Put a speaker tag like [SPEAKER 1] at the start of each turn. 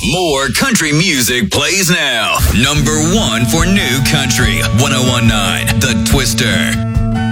[SPEAKER 1] More country music plays now. Number 1 for new country. 1019 The Twister.